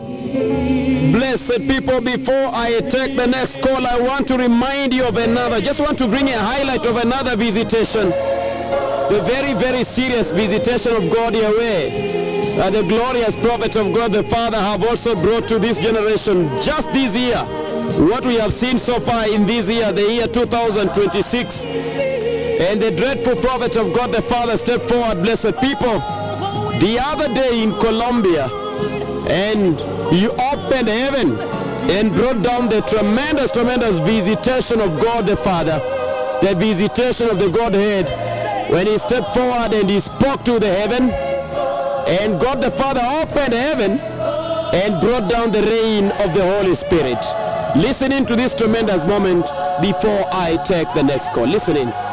Blessed people, before I take the next call, I want to remind you of another. Just want to bring a highlight of another visitation. The very, very serious visitation of God Yahweh, that the glorious prophets of God the Father have also brought to this generation just this year. What we have seen so far in this year, the year 2026, and the dreadful prophets of God the Father stepped forward, blessed people, the other day in Colombia, and you opened heaven and brought down the tremendous visitation of God the Father, the visitation of the Godhead, when he stepped forward and he spoke to the heaven, and God the Father opened heaven and brought down the rain of the Holy Spirit. Listening to this tremendous moment before I take the next call. Listening.